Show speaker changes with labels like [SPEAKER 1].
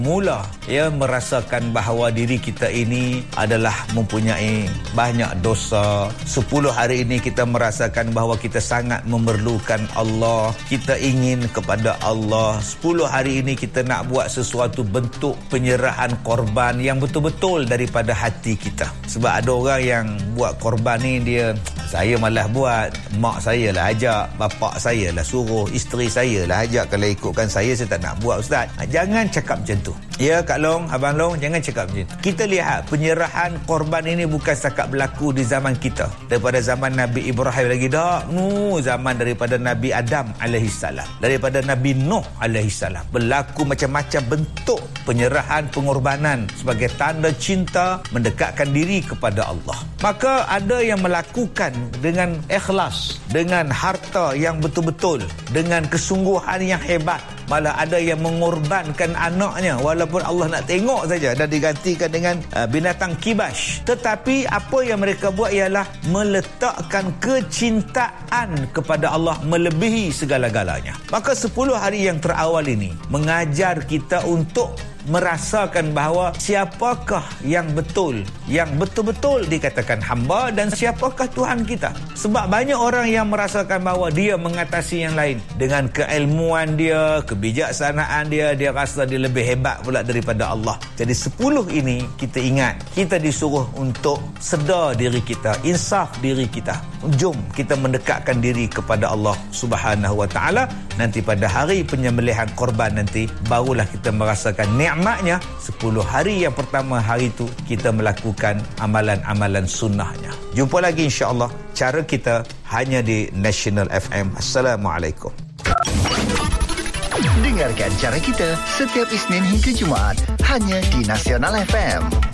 [SPEAKER 1] mula merasakan bahawa diri kita ini adalah mempunyai banyak dosa. 10 hari ini kita merasakan bahawa kita sangat memerlukan Allah, kita ingin kepada Allah. 10 hari ini kita nak buat sesuatu bentuk penyerahan korban yang betul-betul daripada hati kita. Sebab ada orang yang buat korban ni, dia, saya malah buat, mak saya lah ajak, bapak saya lah suruh, isteri saya lah ajak. Kalau ikutkan saya tak nak buat, Ustaz. Jangan cakap macam tu. Ya, Kak Long, Abang Long, jangan cakap macam tu. Kita lihat penyerahan korban ini bukan setakat berlaku di zaman kita. Daripada zaman Nabi Ibrahim lagi dah. Zaman daripada Nabi Adam alaihissalam. Daripada Nabi Nuh alaihissalam. Berlaku macam-macam bentuk penyerahan pengorbanan sebagai tanda cinta mendekatkan diri kepada Allah. Maka ada yang melakukan dengan ikhlas, dengan harta yang betul-betul, dengan kesungguhan yang hebat. Malah ada yang mengorbankan anaknya walaupun Allah nak tengok saja, dan digantikan dengan binatang kibas. Tetapi apa yang mereka buat ialah meletakkan kecintaan kepada Allah melebihi segala-galanya. Maka 10 hari yang terawal ini mengajar kita untuk merasakan bahawa siapakah yang betul-betul dikatakan hamba dan siapakah Tuhan kita. Sebab banyak orang yang merasakan bahawa dia mengatasi yang lain dengan keilmuan dia, kebijaksanaan dia rasa dia lebih hebat pula daripada Allah. Jadi 10 ini kita ingat, kita disuruh untuk sedar diri kita, insaf diri kita. Jom kita mendekatkan diri kepada Allah Subhanahu wa taala. Nanti pada hari penyembelihan korban nanti barulah kita merasakan nikmatnya. 10 hari yang pertama hari itu kita melakukan amalan-amalan sunnahnya. Jumpa lagi insya-Allah. Cara kita hanya di National FM. Assalamualaikum.
[SPEAKER 2] Dengarkan cara kita setiap Isnin hingga Jumaat hanya di National FM.